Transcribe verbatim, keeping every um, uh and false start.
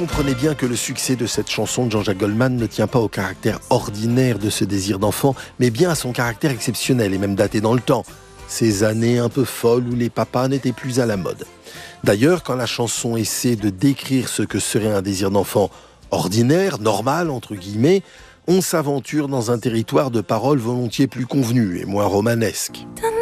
comprenez bien que le succès de cette chanson de Jean-Jacques Goldman ne tient pas au caractère ordinaire de ce désir d'enfant, mais bien à son caractère exceptionnel et même daté dans le temps. Ces années un peu folles où les papas n'étaient plus à la mode. D'ailleurs, quand la chanson essaie de décrire ce que serait un désir d'enfant ordinaire, normal, entre guillemets, on s'aventure dans un territoire de paroles volontiers plus convenues et moins romanesques.